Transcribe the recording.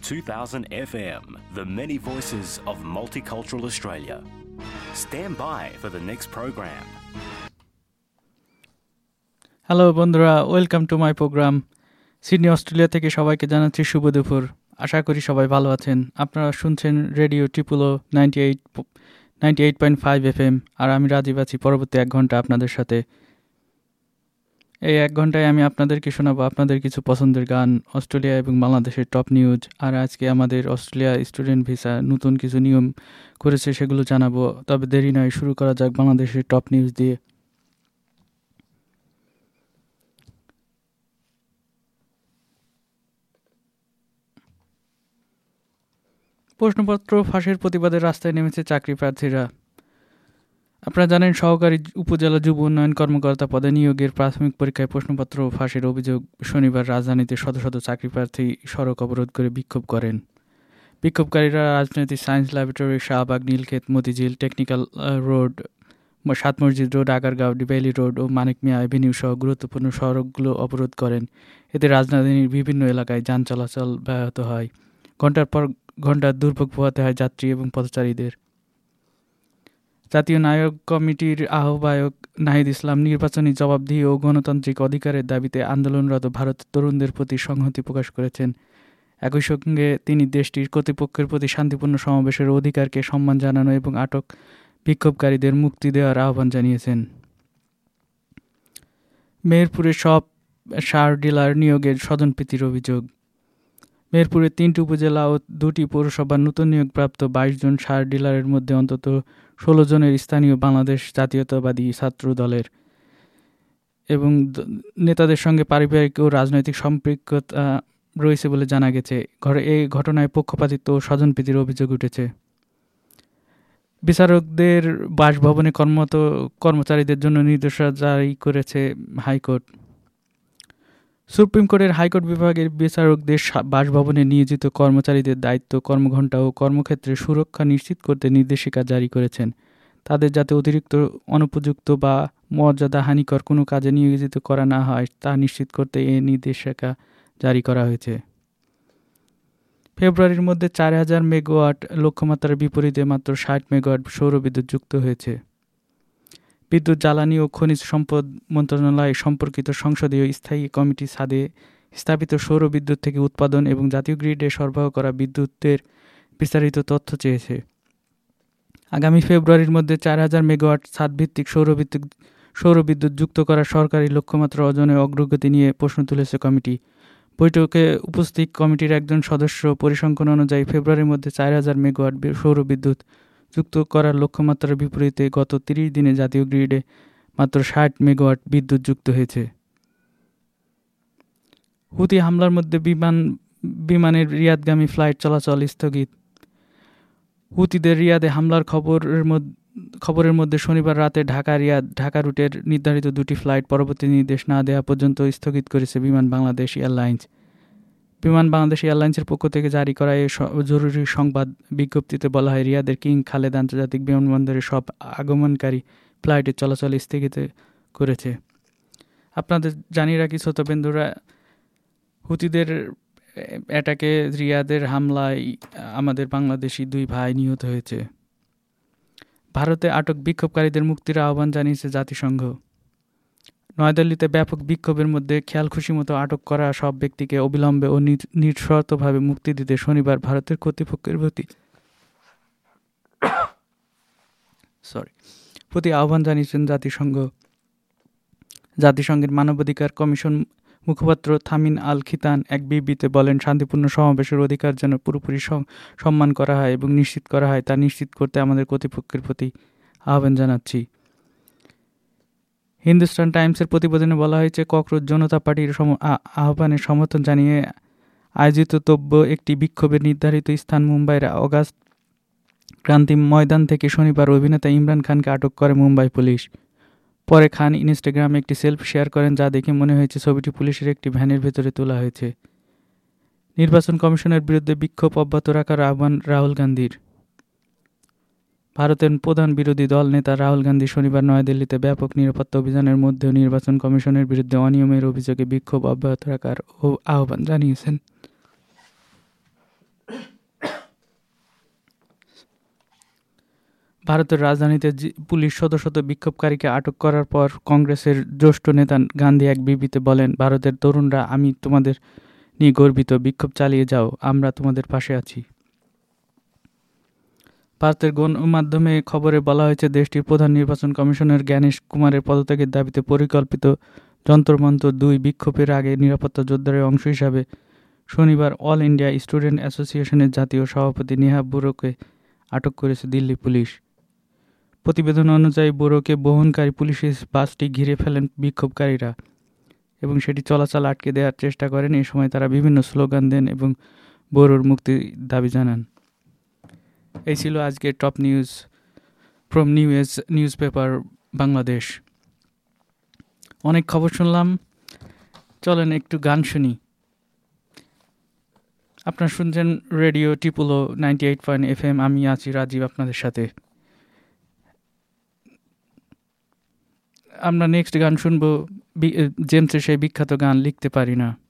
2000 FM, the many voices of multicultural Australia. Stand by for the next program. Hello বন্ধুরা, welcome to my programme. Sydney Australia থেকে সবাইকে জানাচ্ছি শুভ দুপুর। আশা করি সবাই ভালো আছেন। আপনারা শুনছেন রেডিও ট্রিপলো 98.5 FM, আর আমি রাজীব আছি পরবর্তী 1 ঘন্টা আপনাদের সাথে। এই 1 ঘন্টায় আমি আপনাদেরকে শোনাবো আপনাদের কিছু পছন্দের গান, অস্ট্রেলিয়া এবং বাংলাদেশের টপ নিউজ, আর আজকে আমাদের অস্ট্রেলিয়া স্টুডেন্ট ভিসা নতুন কিছু নিয়ম করেছে সেগুলো জানাবো। তবে দেরি নয়, শুরু করা যাক বাংলাদেশের টপ নিউজ দিয়ে। প্রশ্নপত্র ফাঁসের প্রতিবাদে রাস্তায় নেমেছে চাকরি প্রার্থীরা। আপনারা জানেন, সহকারী উপজেলা যুব উন্নয়ন কর্মকর্তা পদে নিয়োগের প্রাথমিক পরীক্ষায় প্রশ্নপত্র ফাঁসের অভিযোগ শনিবার রাজধানীতে শত শত চাকরি প্রার্থী সড়ক অবরোধ করে বিক্ষোভ করেন। বিক্ষোভকারীরা রাজনৈতিক science laboratory, Shahbag, Nilkhet, Motijheel, technical road, 7 মসজিদ রোড, আগারগাঁও, ডিবেলি রোড ও মানিক মিয়া অ্যাভিনিউ সহ গুরুত্বপূর্ণ সড়কগুলো অবরোধ করেন। এতে রাজধানীর বিভিন্ন এলাকায় যান চলাচল ব্যাহত হয়। ঘণ্টার পর ঘণ্টা দুর্ভোগ পোহাতে হয় যাত্রী এবং পথচারীদের। জাতীয় নায়ক কমিটির আহ্বায়ক নাহিদ ইসলাম নির্বাচনী জবাবদিহি ও গণতান্ত্রিক অধিকারের দাবিতে আন্দোলনরত ভারতের তরুণদের প্রতি সংহতি প্রকাশ করেছেন। একই সঙ্গে তিনি দেশটির কর্তৃপক্ষের প্রতি শান্তিপূর্ণ সমাবেশের অধিকারকে সম্মান জানানো এবং আটক বিক্ষোভকারীদের মুক্তি দেওয়ার আহ্বান জানিয়েছেন। মেহেরপুরে সব সার ডিলার নিয়োগের স্বজনপ্রীতির অভিযোগ। মেহেরপুরের 3টি উপজেলা ও 2টি পৌরসভার নতুন নিয়োগপ্রাপ্ত 22 জন সার ডিলারের মধ্যে অন্তত 16 জনের স্থানীয় বাংলাদেশ জাতীয়তাবাদী ছাত্র দলের এবং নেতাদের সঙ্গে পারিবারিক ও রাজনৈতিক সম্পৃক্ততা রয়েছে বলে জানা গেছে। এই ঘটনায় পক্ষপাতিত্ব ও স্বজনপ্রীতির অভিযোগ উঠেছে। বিচারকদের বাসভবনে কর্মরত কর্মচারীদের জন্য নির্দেশনা জারি করেছে হাইকোর্ট। সুপ্রিম কোর্টের হাইকোর্ট বিভাগের বিচারকদের বাসভবনে নিয়োজিত কর্মচারীদের দায়িত্ব, কর্মঘণ্টা ও কর্মক্ষেত্রে সুরক্ষা নিশ্চিত করতে নির্দেশিকা জারি করেছেন। তাদের যাতে অতিরিক্ত, অনুপযুক্ত বা মর্যাদাহানিকর কোনো কাজে নিয়োজিত করা না হয় তা নিশ্চিত করতে এই নির্দেশিকা জারি করা হয়েছে। ফেব্রুয়ারির মধ্যে 4000 মেগাওয়াট লক্ষ্যমাত্রার বিপরীতে মাত্র 60 মেগাওয়াট সৌরবিদ্যুৎ যুক্ত হয়েছে। বিদ্যুৎ, জ্বালানি ও খনিজ সম্পদ মন্ত্রণালয় সম্পর্কিত সংসদীয় স্থায়ী কমিটি ছাদে স্থাপিত সৌর বিদ্যুৎ থেকে উৎপাদন এবং জাতীয় গ্রিডে সরবরাহ করা বিদ্যুতের বিস্তারিত তথ্য চেয়েছে। আগামী ফেব্রুয়ারির মধ্যে 4000 মেগাওয়াট ছাদভিত্তিক সৌরবিদ্যুৎ যুক্ত করার সরকারি লক্ষ্যমাত্রা অর্জনের অগ্রগতি নিয়ে প্রশ্ন তুলেছে কমিটি। বৈঠকে উপস্থিত কমিটির একজন সদস্য পরিসংখ্যান অনুযায়ী ফেব্রুয়ারির মধ্যে 4000 মেগাওয়াট সৌরবিদ্যুৎ যুক্ত করার লক্ষ্যমাত্রার বিপরীতে গত 30 দিনে জাতীয় গ্রিডে মাত্র 60 মেগাওয়াট বিদ্যুৎ যুক্ত হয়েছে। হুতি হামলার মধ্যে বিমানের রিয়াদগামী ফ্লাইট চলাচল স্থগিত। হুতিদের রিয়াদে হামলার খবরের মধ্যে শনিবার রাতে ঢাকা রুটের নির্ধারিত 2টি ফ্লাইট পরবর্তী নির্দেশ না দেওয়া পর্যন্ত স্থগিত করেছে বিমান বাংলাদেশ এয়ারলাইন্স। বিমান বাংলাদেশ এয়ারলাইন্সের পক্ষ থেকে জারি করা এই জরুরি সংবাদ বিজ্ঞপ্তিতে বলা হয়, রিয়াদের কিং খালেদ আন্তর্জাতিক বিমানবন্দরে সব আগমনকারী ফ্লাইটের চলাচল স্থগিত করেছে। আপনাদের জানিয়ে রাখি ছোট বন্ধুরা, হুতিদের অ্যাটাকে, রিয়াদের হামলায় আমাদের বাংলাদেশি 2 ভাই নিহত হয়েছে। ভারতে আটক বিক্ষোভকারীদের মুক্তির আহ্বান জানিয়েছে জাতিসংঘ। নয়াদিল্লিতে ব্যাপক বিক্ষোভের মধ্যে খেয়াল খুশিমতো আটক করা সব ব্যক্তিকে অবিলম্বে ও নিঃশর্তভাবে মুক্তি দিতে শনিবার ভারতের কর্তৃপক্ষের প্রতি আহ্বান জানিয়েছেন জাতিসংঘ। জাতিসংঘের মানবাধিকার কমিশন মুখপাত্র থামিন আল খিতান এক বিবৃতিতে বলেন, শান্তিপূর্ণ সমাবেশের অধিকার যেন পুরোপুরি সম্মান করা হয় এবং নিশ্চিত করা হয় তা নিশ্চিত করতে আমাদের কর্তৃপক্ষের প্রতি আহ্বান জানাচ্ছি। হিন্দুস্তান টাইমসের প্রতিবেদনে বলা হয়েছে, ককরোচ জনতা পার্টির আহ্বানের সমর্থন জানিয়ে আয়োজিতব্য একটি বিক্ষোভের নির্ধারিত স্থান মুম্বাইয়ের অগাস্ট ক্রান্তি ময়দান থেকে শনিবার অভিনেতা ইমরান খানকে আটক করে মুম্বাই পুলিশ। পরে খান ইনস্টাগ্রামে একটি সেলফি শেয়ার করেন, যা দেখে মনে হয়েছে ছবিটি পুলিশের একটি ভ্যানের ভেতরে তোলা হয়েছে। নির্বাচন কমিশনের বিরুদ্ধে বিক্ষোভ অব্যাহত রাখার আহ্বান রাহুল গান্ধীর। ভারতের প্রধান বিরোধী দল নেতা রাহুল গান্ধী শনিবার নয়াদিল্লিতে ব্যাপক নিরাপত্তা অভিযানের মধ্যেও নির্বাচন কমিশনের বিরুদ্ধে অনিয়মের অভিযোগে বিক্ষোভ অব্যাহত রাখার আহ্বান জানিয়েছেন। ভারতের রাজধানীতে পুলিশ শত শত বিক্ষোভকারীকে আটক করার পর কংগ্রেসের জ্যেষ্ঠ নেতা গান্ধী এক বিবৃতিতে বলেন, ভারতের তরুণরা, আমি তোমাদের নিয়ে গর্বিত, বিক্ষোভ চালিয়ে যাও, আমরা তোমাদের পাশে আছি। ভারতের গণমাধ্যমে খবরে বলা হয়েছে, দেশটির প্রধান নির্বাচন কমিশনার জ্ঞানেশ কুমারের পদত্যাগের দাবিতে পরিকল্পিত যন্তর-মন্তর 2 বিক্ষোভের আগে নিরাপত্তা জোরদারের অংশ হিসাবে শনিবার অল ইন্ডিয়া স্টুডেন্ট অ্যাসোসিয়েশনের জাতীয় সভাপতি নেহা বোরোকে আটক করেছে দিল্লি পুলিশ। প্রতিবেদন অনুযায়ী বোরোকে বহনকারী পুলিশের বাসটি ঘিরে ফেলেন বিক্ষোভকারীরা এবং সেটি চলাচল আটকে দেওয়ার চেষ্টা করেন। এ সময় তারা বিভিন্ন স্লোগান দেন এবং বোরোর মুক্তির দাবি জানান। এই ছিল আজকের top news from news paper Bangladesh. অনেক খবর শুনলাম, চলেন একটু গান শুনি। আপনারা শুনছেন রেডিও টিপুলো 98.8 FM। আমি আছি রাজীব আপনাদের সাথে। আমরা নেক্সট গান শুনবো জেমসের সেই বিখ্যাত গান লিখতে পারি না।